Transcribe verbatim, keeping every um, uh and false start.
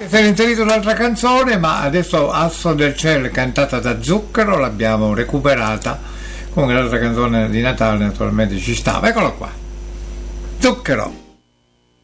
Si era inserito un'altra canzone, ma adesso Asso del Cielo cantata da Zucchero l'abbiamo recuperata. Comunque l'altra canzone di Natale naturalmente ci stava. Eccolo qua, Zucchero.